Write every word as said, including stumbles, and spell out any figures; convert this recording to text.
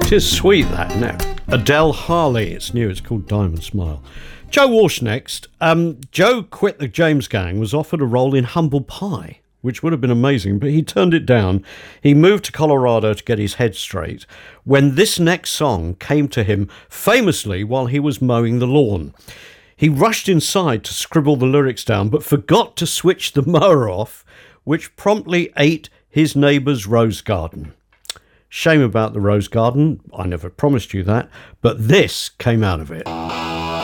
It is sweet, that, isn't it? Adele Harley, it's new, it's called Diamond Smile. Joe Walsh next. Um, Joe quit the James Gang, was offered a role in Humble Pie, which would have been amazing, but he turned it down. He moved to Colorado to get his head straight when this next song came to him famously while he was mowing the lawn. He rushed inside to scribble the lyrics down, but forgot to switch the mower off, which promptly ate his neighbour's rose garden. Shame about the rose garden. I never promised you that, but this came out of it.